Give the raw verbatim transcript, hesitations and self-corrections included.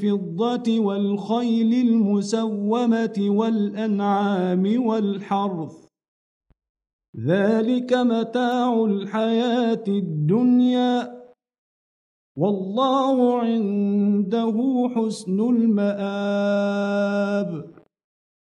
والفضة والخيل المسومة والأنعام والحرث ذلك متاع الحياة الدنيا والله عنده حسن المآب.